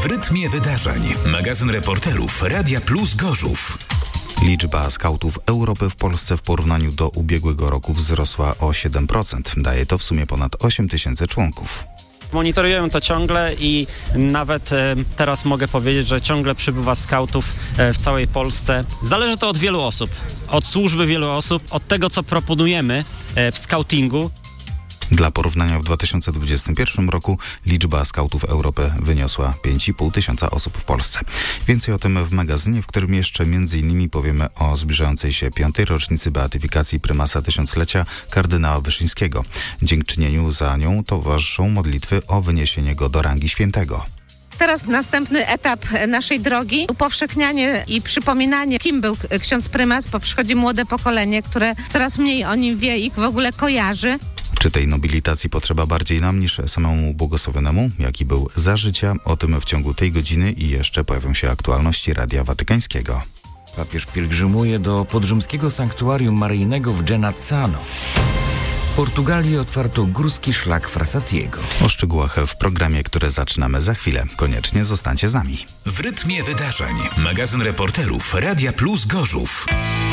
W rytmie wydarzeń. Magazyn reporterów Radia Plus Gorzów. Liczba skautów Europy w Polsce w porównaniu do ubiegłego roku wzrosła o 7%. Daje to w sumie ponad 8 tysięcy członków. Monitoruję to ciągle i nawet teraz mogę powiedzieć, że ciągle przybywa skautów w całej Polsce. Zależy to od wielu osób, od służby wielu osób, od tego, co proponujemy w skautingu. Dla porównania w 2021 roku liczba skautów Europy wyniosła 5,5 tysiąca osób w Polsce. Więcej o tym w magazynie, w którym jeszcze m.in. powiemy o zbliżającej się 5. rocznicy beatyfikacji prymasa tysiąclecia kardynała Wyszyńskiego. Dziękczynieniu za nią towarzyszą modlitwy o wyniesienie go do rangi świętego. Teraz następny etap naszej drogi, upowszechnianie i przypominanie, kim był ksiądz prymas, bo przychodzi młode pokolenie, które coraz mniej o nim wie i w ogóle kojarzy. Czy tej nobilitacji potrzeba bardziej nam niż samemu błogosławionemu? Jaki był za życia? O tym w ciągu tej godziny i jeszcze pojawią się aktualności Radia Watykańskiego. Papież pielgrzymuje do podrzymskiego sanktuarium maryjnego w Genazzano. W Portugalii otwarto górski szlak Frassatiego. O szczegółach w programie, które zaczynamy za chwilę. Koniecznie zostańcie z nami. W rytmie wydarzeń. Magazyn reporterów Radia Plus Gorzów.